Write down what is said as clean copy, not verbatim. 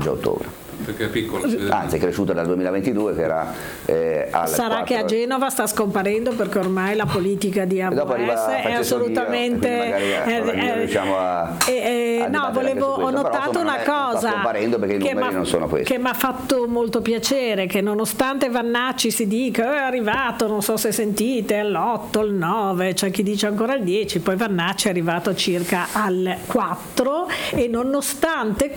già ottobre. Perché è piccola. Anzi, è cresciuta dal 2022 che era sarà 4. che a Genova sta scomparendo perché ormai la politica di AVS è assolutamente ho notato una cosa che mi ha fatto molto piacere, che nonostante Vannacci si dica è arrivato, non so se sentite, all'8, al 9, c'è chi dice ancora al 10, poi Vannacci è arrivato circa al 4 e nonostante